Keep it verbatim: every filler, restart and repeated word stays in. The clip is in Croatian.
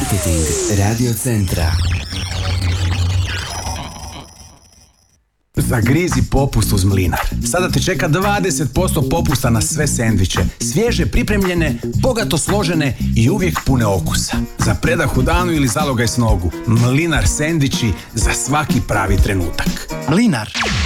Marketing Radio Centra. Zagrizi popust uz Mlinar. Sada te čeka dvadeset posto popusta na sve sendviče. Svježe, pripremljene, bogato složene i uvijek pune okusa. Za predah u danu ili zalogaj s nogu. Mlinar sendviči za svaki pravi trenutak. Mlinar,